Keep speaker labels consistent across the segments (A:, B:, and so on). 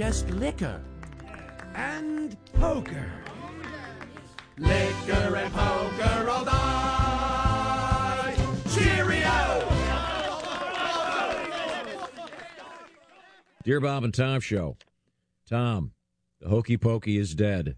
A: just liquor and poker. Liquor and poker all night. Cheerio!
B: Dear Bob and Tom Show. Tom, the Hokey Pokey is dead.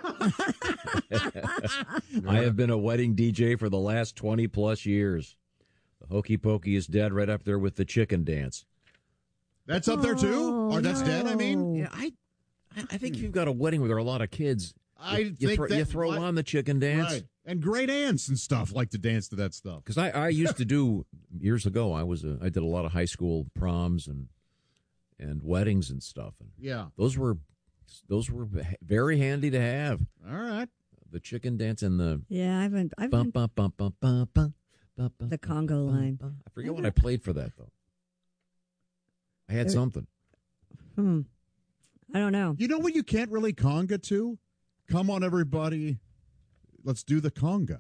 B: I have been a wedding DJ for the last 20-plus years. The Hokey Pokey is dead, right up there with the chicken dance.
C: That's up there, too? Or that's dead, I mean?
B: Yeah, I think if you've got a wedding where there are a lot of kids, you throw on the chicken dance.
C: Right. And great aunts and stuff like to dance to that stuff.
B: Because I used to do, years ago, I did a lot of high school proms and weddings and stuff. And
C: yeah.
B: Those were very handy to have.
C: All right.
B: The chicken dance and the...
D: Yeah, I've been the Congo line.
B: I forget what I played for that, though. I had something.
D: I don't know.
C: You know what you can't really conga to? Come on, everybody. Let's do the conga.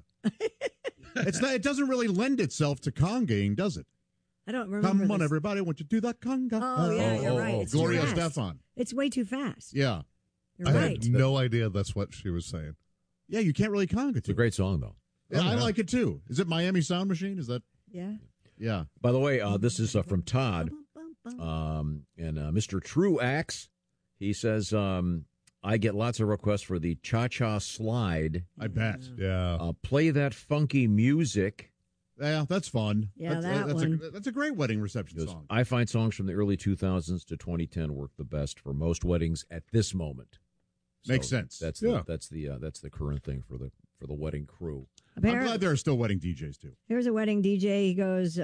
C: It doesn't really lend itself to congaing, does it?
D: I don't remember.
C: Come on, everybody. I want you to do that conga.
D: Oh, yeah, you're right. It's
C: Gloria
D: too fast.
C: Estefan.
D: It's way too fast.
C: Yeah.
D: You're
E: I
D: right.
E: had no idea that's what she was saying.
C: Yeah, you can't really conga to.
B: It's a great song, though.
C: Yeah, I like it, too. Is it Miami Sound Machine? Is that?
D: Yeah.
C: Yeah.
B: By the way, this is from Todd. And Mr. Truax, he says, I get lots of requests for the Cha-Cha Slide.
C: I bet.
E: Yeah.
B: Play that funky music.
C: Yeah, that's fun.
D: Yeah,
C: that's a great wedding reception song.
B: I find songs from the early 2000s to 2010 work the best for most weddings at this moment.
C: Makes sense.
B: That's the current thing for the wedding crew.
D: Apparently,
C: I'm glad there are still wedding DJs, too.
D: Here's a wedding DJ. He goes,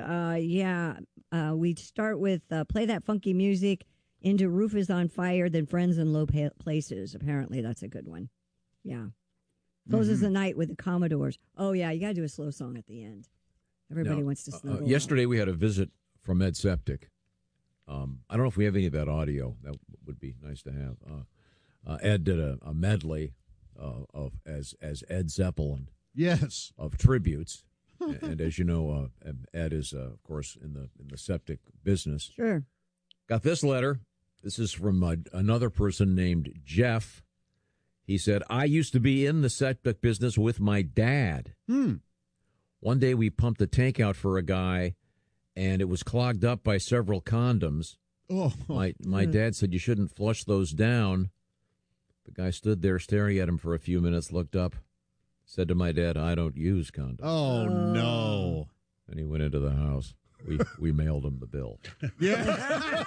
D: we start with play that funky music into Roof is on Fire, then Friends in Low Places. Apparently, that's a good one. Yeah. Closes the night with the Commodores. Oh, yeah, you got to do a slow song at the end. Everybody wants to snuggle.
B: Yesterday, we had a visit from Ed Septic. I don't know if we have any of that audio. That would be nice to have. Ed did a medley of as Ed Zeppelin.
C: Yes.
B: Of tributes. And as you know, Ed is, of course, in the septic business.
D: Sure.
B: Got this letter. This is from another person named Jeff. He said, I used to be in the septic business with my dad. One day we pumped the tank out for a guy, and it was clogged up by several condoms.
C: Oh.
B: My dad said you shouldn't flush those down. The guy stood there staring at him for a few minutes, looked up, said to my dad, I don't use condoms.
C: Oh, no.
B: And he went into the house. We mailed him the bill.
C: Yeah.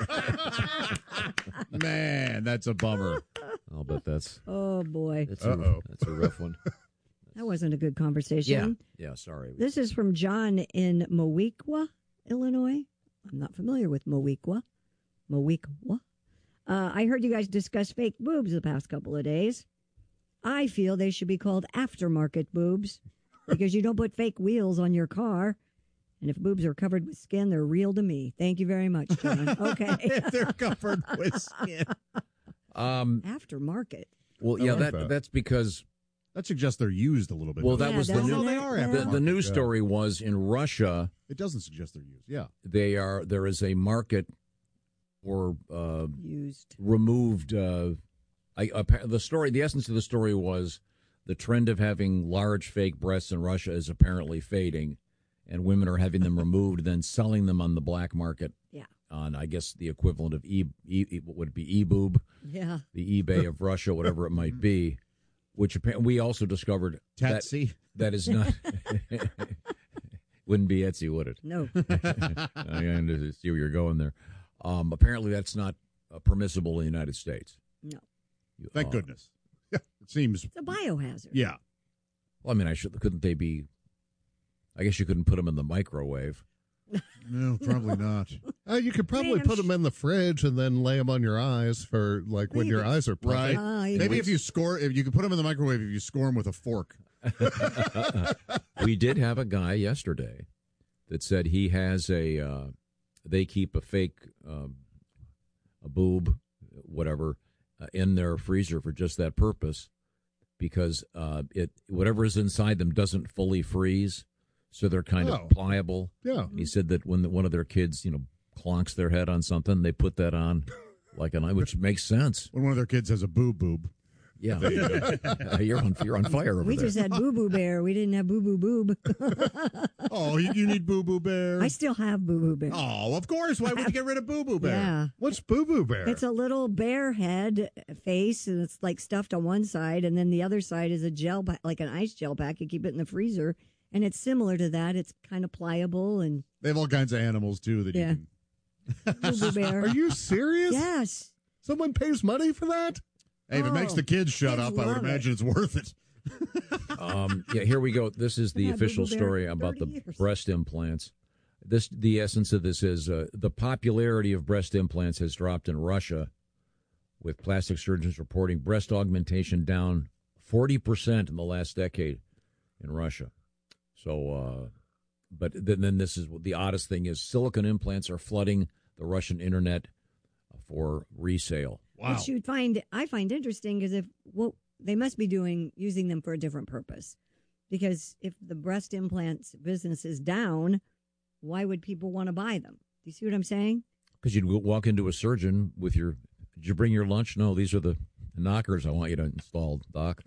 C: Man, that's a bummer.
B: I'll bet that's...
D: Oh, boy.
B: That's a rough one.
D: That wasn't a good conversation.
B: Yeah, sorry.
D: This is from John in Moweaqua, Illinois. I'm not familiar with Moweaqua. I heard you guys discuss fake boobs the past couple of days. I feel they should be called aftermarket boobs because you don't put fake wheels on your car. And if boobs are covered with skin, they're real to me. Thank you very much, John. Okay.
C: If they're covered with skin.
D: Aftermarket.
B: Well, yeah, that's because...
C: That suggests they're used a little bit.
B: Well, that was the new...
C: they are
B: The news story was in Russia...
C: It doesn't suggest they're used, yeah.
B: There is a market for...
D: used.
B: Removed... the essence of the story was the trend of having large fake breasts in Russia is apparently fading, and women are having them removed, then selling them on the black market.
D: Yeah.
B: On, I guess, the equivalent of what would it be, e-boob?
D: Yeah.
B: The eBay of Russia, whatever it might be, which we also discovered that is not... Wouldn't be Etsy, would it?
D: No.
B: I see where you're going there. Apparently, that's not permissible in the United States.
D: No.
C: Thank goodness. It seems...
D: It's a biohazard.
C: Yeah.
B: Well, I mean, couldn't they be... I guess you couldn't put them in the microwave.
C: No, probably not.
E: You could probably put them in the fridge and then lay them on your eyes for, like, when your eyes are puffy.
C: Right. Maybe if you could put them in the microwave if you score them with a fork.
B: We did have a guy yesterday that said he has they keep a fake a boob, whatever, in their freezer for just that purpose because whatever is inside them doesn't fully freeze. So they're kind of pliable.
E: Yeah.
B: He said that when one of their kids, clonks their head on something, they put that on which makes sense.
C: When one of their kids has a boob.
B: Yeah, you're on fire over
D: We
B: there.
D: just had Boo Boo Bear. We didn't have Boo Boo Boob.
C: Oh, you need Boo Boo Bear?
D: I still have Boo Boo Bear.
C: Oh, of course. Why would you get rid of Boo Boo Bear?
D: Yeah.
E: What's Boo Boo Bear?
D: It's a little bear head face, and it's like stuffed on one side, and then the other side is a gel, like an ice gel pack. You keep it in the freezer, and it's similar to that. It's kind of pliable and
C: They have all kinds of animals, too, that
D: Yeah.
C: you can...
D: Boo Boo Bear.
E: Are you serious?
D: Yes.
E: Someone pays money for that?
C: Hey, if it makes the kids shut
D: kids
C: up, I would
D: love it.
C: imagine it's worth it.
B: Yeah, here we go. This is the
D: I've had
B: official
D: Boo Boo Bear
B: story
D: for
B: about the
D: 30 years.
B: breast implants. The essence of this is the popularity of breast implants has dropped in Russia, with plastic surgeons reporting breast augmentation down 40% in the last decade in Russia. So, but then this is the oddest thing is silicone implants are flooding the Russian internet for resale.
C: Wow.
D: Which I find interesting because they must be using them for a different purpose. Because if the breast implants business is down, why would people want to buy them? Do you see what I'm saying?
B: Because you'd walk into a surgeon with your, did you bring your lunch? No, these are the knockers I want you to install, Doc.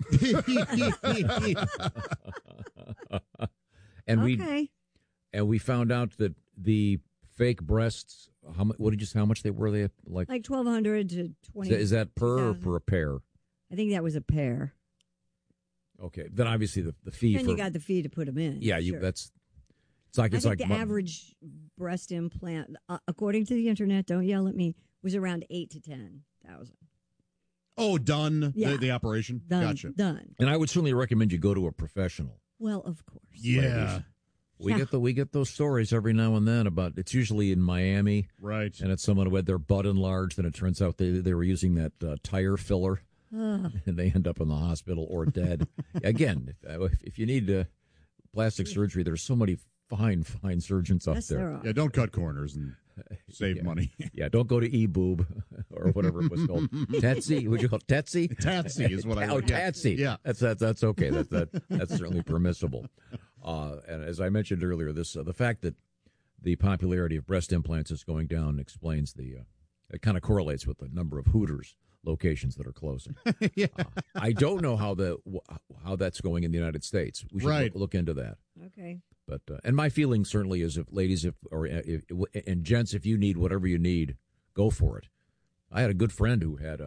B: And
D: Okay.
B: we found out that the fake breasts, how much they were? They like
D: $1,200 to $20,000.
B: is that per or per a pair?
D: I think that was a pair.
B: Okay, then obviously the fee
D: And
B: for
D: you got the fee to put them in.
B: yeah,
D: sure.
B: it's like
D: I think the average breast implant, according to the internet, don't yell at me, was around 8,000 to 10,000.
C: Oh, done?
D: Yeah.
C: The operation?
D: Done.
C: Gotcha.
D: Done.
B: And I would certainly recommend you go to a professional.
D: Well, of course.
C: Yeah.
B: We get those stories every now and then about it's usually in Miami,
C: Right.
B: and it's someone who had their butt enlarged, and it turns out they were using that tire filler,
D: Ugh.
B: and they end up in the hospital or dead. Again, if you need plastic surgery, there's so many fine surgeons out
D: Yes,
B: there.
D: there are.
C: Yeah, don't cut corners and save money.
B: Yeah, don't go to eBoob or whatever it was called. Tetsy, would you call it Tetsy?
C: Tatsy is what I
B: Oh,
C: would
B: Tatsy.
C: Yeah.
B: That's okay. That's certainly permissible. And as I mentioned earlier, this the fact that the popularity of breast implants is going down explains it kind of correlates with the number of Hooters locations that are closing. I don't know how that's going in the United States. We should
C: Right.
B: look into that.
D: Okay.
B: But and my feeling certainly is, if ladies, and gents, if you need whatever you need, go for it. I had a good friend who had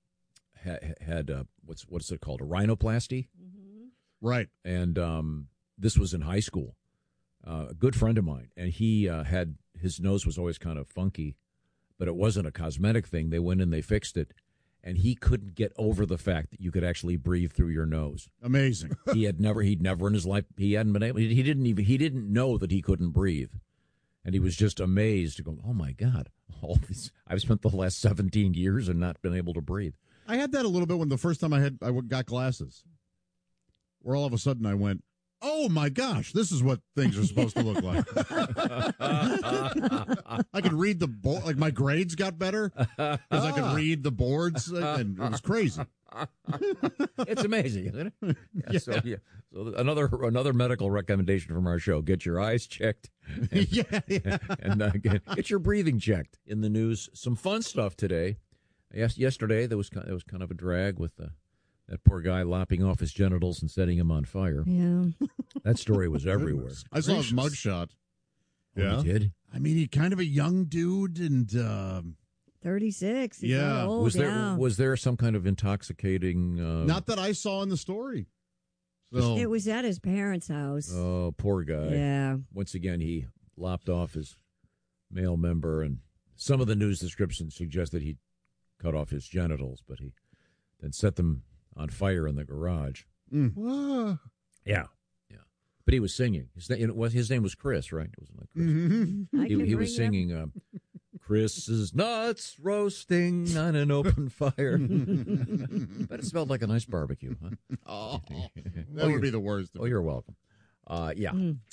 B: what's it called, a rhinoplasty,
C: Right.
B: and this was in high school. A good friend of mine, and he had his nose was always kind of funky, but it wasn't a cosmetic thing. They went and they fixed it, and he couldn't get over the fact that you could actually breathe through your nose.
C: Amazing.
B: He'd never in his life, he hadn't been able, he didn't know that he couldn't breathe. And he was just amazed to go, oh my God, I've spent the last 17 years and not been able to breathe.
C: I had that a little bit when the first time I got glasses, where all of a sudden I went, oh my gosh, this is what things are supposed to look like. I could read the board, like my grades got better because I could read the boards, and it was crazy.
B: It's amazing, isn't it? Yeah. So another medical recommendation from our show: get your eyes checked, and, and get your breathing checked. In the news, some fun stuff today. Yesterday there was kind of a drag with that poor guy lopping off his genitals and setting him on fire.
D: Yeah.
B: That story was everywhere.
C: I saw his mugshot.
B: Oh, you did?
C: I mean, he kind of a young dude, and
D: 36. He's
C: Yeah.
D: not old,
B: Was there some kind of intoxicating?
C: not that I saw in the story. So
D: It was at his parents' house.
B: Oh, poor guy.
D: Yeah.
B: Once again, he lopped off his male member, and some of the news descriptions suggest that he cut off his genitals, but he then set them on fire in the garage.
E: Whoa.
B: Yeah. But he was singing. His name was Chris, right? It wasn't like Chris.
C: Mm-hmm.
D: I can
B: He
D: bring
B: was singing Chris's nuts roasting on an open fire. But it smelled like a nice barbecue, huh?
C: Oh, that would be the worst.
B: Oh, you're welcome. Yeah.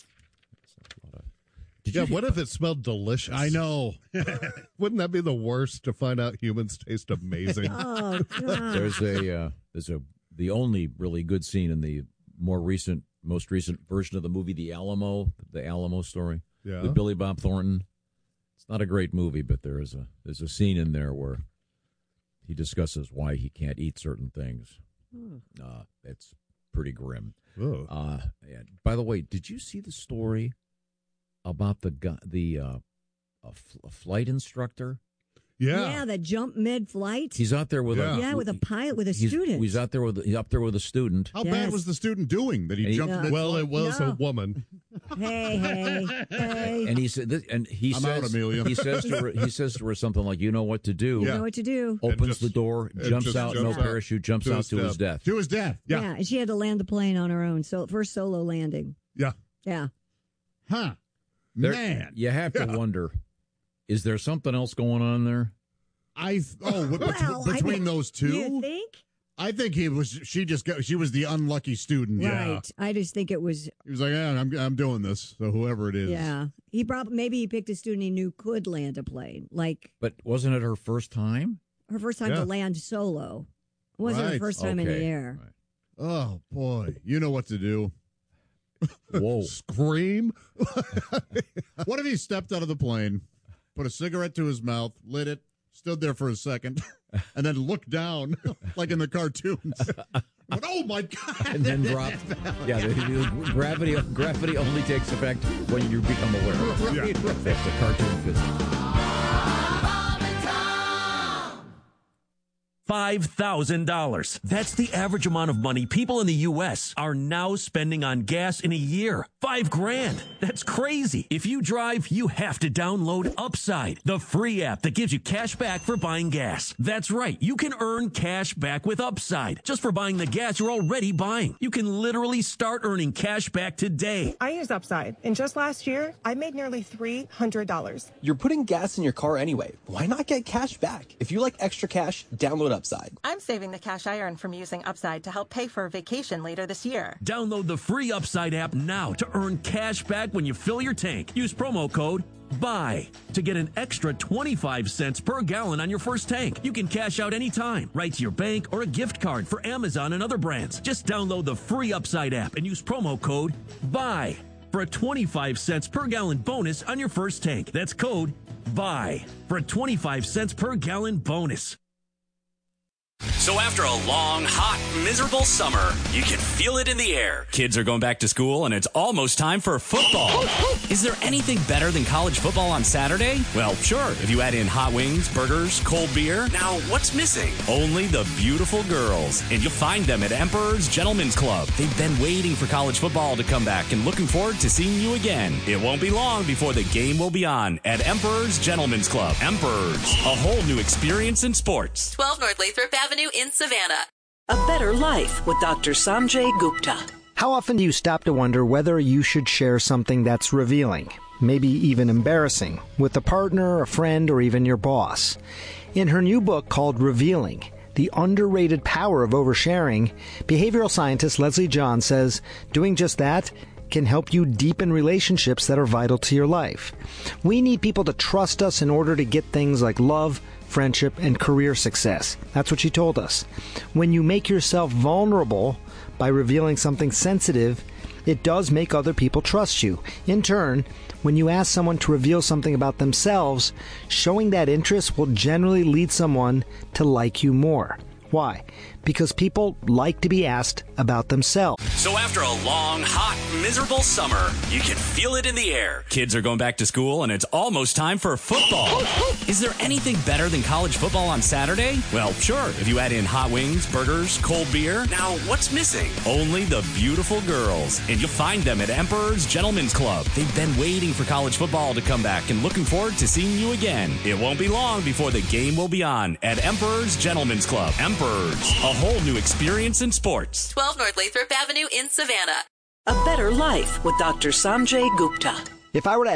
E: What if it smelled delicious?
C: I know.
E: Wouldn't that be the worst, to find out humans taste amazing?
D: Oh, God.
B: There's the only really good scene in the most recent version of the movie, The Alamo story,
E: Yeah.
B: with Billy Bob Thornton. It's not a great movie, but there's a scene in there where he discusses why he can't eat certain things. It's pretty grim.
E: Oh.
B: And by the way, did you see the story about a flight instructor?
D: Yeah, that jump mid-flight.
B: He's out there with
D: with a pilot, with a student.
B: He's up there with a student.
C: How bad was the student doing that he jumped?
E: Well, it was a woman.
D: Hey.
B: And he said,
C: I'm
B: says,
C: out, Amelia.
B: he says to her something like, "You know what to do."
D: You know what to do.
B: Opens the door, jumps out, no parachute, jumps out to his death.
C: To his death.
D: Yeah, and she had to land the plane on her own. So first solo landing.
E: Yeah.
D: Yeah.
C: Huh. Man.
B: You have to wonder, is there something else going on there?
C: Between those two?
D: You think?
C: I think she was the unlucky student.
D: Right.
C: Yeah.
D: I just think it was.
C: He was like, I'm doing this. So whoever it is.
D: Yeah. Maybe he picked a student he knew could land a plane.
B: But wasn't it her first time?
D: Her first time to land solo. It wasn't her first time in the air.
B: Right.
C: Oh, boy. You know what to do.
B: Whoa.
E: Scream.
C: What if he stepped out of the plane, put a cigarette to his mouth, lit it, stood there for a second, and then looked down like in the cartoons? Went, oh, my God.
B: And then dropped. Yeah, gravity only takes effect when you become aware.
C: Yeah.
B: That's the cartoon physics.
F: $5,000. That's the average amount of money people in the U.S. are now spending on gas in a year. $5,000. That's crazy. If you drive, you have to download Upside, the free app that gives you cash back for buying gas. That's right. You can earn cash back with Upside just for buying the gas you're already buying. You can literally start earning cash back today.
G: I use Upside, and just last year, I made nearly $300.
H: You're putting gas in your car anyway. Why not get cash back? If you like extra cash, download Upside.
G: I'm saving the cash I earn from using Upside to help pay for a vacation later this year.
F: Download the free Upside app now to earn cash back when you fill your tank. Use promo code BUY to get an extra 25 cents per gallon on your first tank. You can cash out anytime, right to your bank or a gift card for Amazon and other brands. Just download the free Upside app and use promo code BUY for a 25 cents per gallon bonus on your first tank. That's code BUY for a 25 cents per gallon bonus.
I: So after a long, hot, miserable summer, you can feel it in the air. Kids are going back to school, and it's almost time for football. Is there anything better than college football on Saturday? Well, sure, if you add in hot wings, burgers, cold beer. Now, what's missing? Only the beautiful girls. And you'll find them at Emperor's Gentlemen's Club. They've been waiting for college football to come back and looking forward to seeing you again. It won't be long before the game will be on at Emperor's Gentlemen's Club. Emperor's, a whole new experience in sports.
J: 12 North Lathrop Avenue in Savannah.
K: A Better Life with Dr. Sanjay Gupta.
L: How often do you stop to wonder whether you should share something that's revealing, maybe even embarrassing, with a partner, a friend, or even your boss? In her new book called Revealing, The Underrated Power of Oversharing, behavioral scientist Leslie John says doing just that can help you deepen relationships that are vital to your life. We need people to trust us in order to get things like love, friendship, and career success. That's what she told us. When you make yourself vulnerable by revealing something sensitive, it does make other people trust you. In turn, when you ask someone to reveal something about themselves, showing that interest will generally lead someone to like you more. Why? Because people like to be asked about themselves.
I: So after a long, hot, miserable summer, you can feel it in the air. Kids are going back to school, and it's almost time for football. Is there anything better than college football on Saturday? Well, sure, if you add in hot wings, burgers, cold beer. Now, what's missing? Only the beautiful girls. And you'll find them at Emperor's Gentlemen's Club. They've been waiting for college football to come back and looking forward to seeing you again. It won't be long before the game will be on at Emperor's Gentlemen's Club. Emperor's, a whole new experience in sports.
J: 12 North Lathrop Avenue in Savannah.
K: A Better Life with Dr. Sanjay Gupta.
L: If I were to